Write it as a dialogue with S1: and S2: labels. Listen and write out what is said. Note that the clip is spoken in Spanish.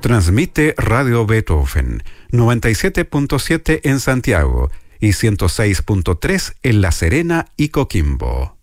S1: Transmite Radio Beethoven, 97.7 en Santiago y 106.3 en La Serena y Coquimbo.